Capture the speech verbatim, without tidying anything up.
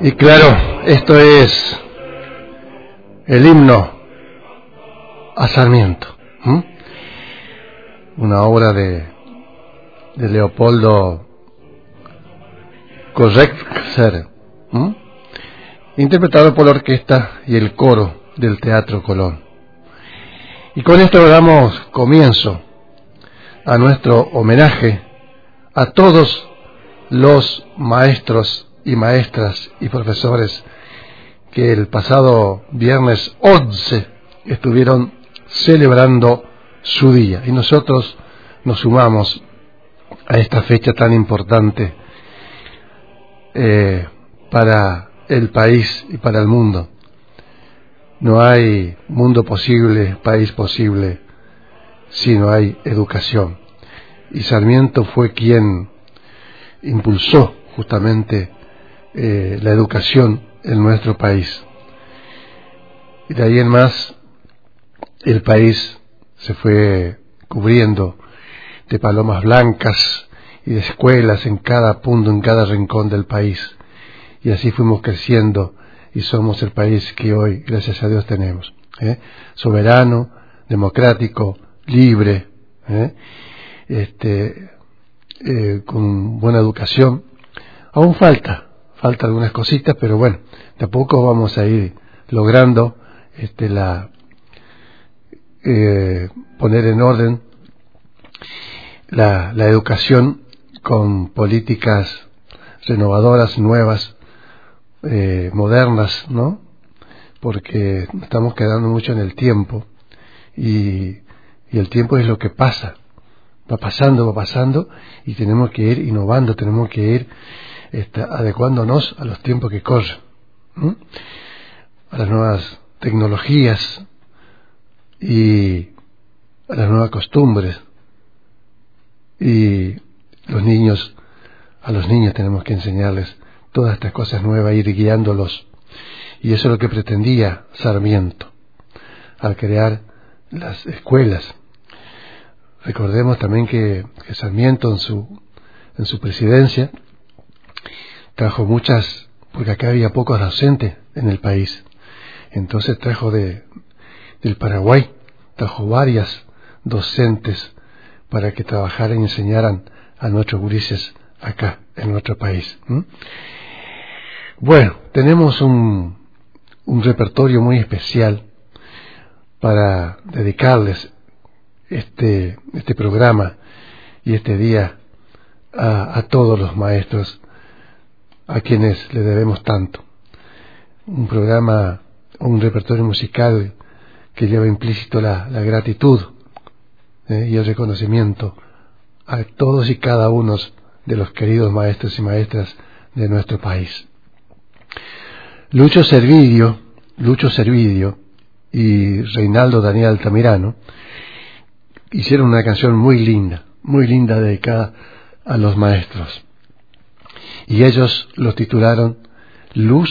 Y claro, esto es el himno a Sarmiento, ¿m? Una obra de, de Leopoldo Correxer, ¿m? interpretado por la orquesta y el coro del Teatro Colón. Y con esto damos comienzo a nuestro homenaje a todos los maestros y maestras y profesores que el pasado viernes once estuvieron celebrando su día, y nosotros nos sumamos a esta fecha tan importante eh, para el país y para el mundo. No hay mundo posible, país posible, si no hay educación. Y Sarmiento fue quien impulsó justamente eh, la educación en nuestro país. Y de ahí en más, el país se fue cubriendo de palomas blancas y de escuelas en cada punto, en cada rincón del país. Y así fuimos creciendo y somos el país que hoy, gracias a Dios, tenemos. ¿eh? Soberano, democrático, libre, ¿eh? este, eh, con buena educación. Aún falta, falta algunas cositas, pero bueno, de a poco vamos a ir logrando este, la eh, poner en orden la, la educación con políticas renovadoras, nuevas, eh, modernas, ¿no? Porque estamos quedando mucho en el tiempo y, y el tiempo es lo que pasa, va pasando, va pasando y tenemos que ir innovando, tenemos que ir este, adecuándonos a los tiempos que corren, ¿m? a las nuevas tecnologías y a las nuevas costumbres. Y los niños, a los niños tenemos que enseñarles todas estas cosas nuevas, ir guiándolos. Y eso es lo que pretendía Sarmiento al crear las escuelas. Recordemos también que, que Sarmiento en su, en su presidencia trajo muchas, porque acá había pocos docentes en el país. Entonces trajo de, del Paraguay, trajo varias docentes para que trabajaran y enseñaran a nuestros gurises acá, en nuestro país. ¿Mm? Bueno, tenemos un, un repertorio muy especial para dedicarles este, este programa y este día a, a todos los maestros a quienes le debemos tanto. Un programa, un repertorio musical que lleva implícito la, la gratitud eh, y el reconocimiento a todos y cada uno de los queridos maestros y maestras de nuestro país. Lucho Servideo, Lucho Servideo y Reinaldo Daniel Altamirano hicieron una canción muy linda, muy linda dedicada a los maestros. Y ellos los titularon Luz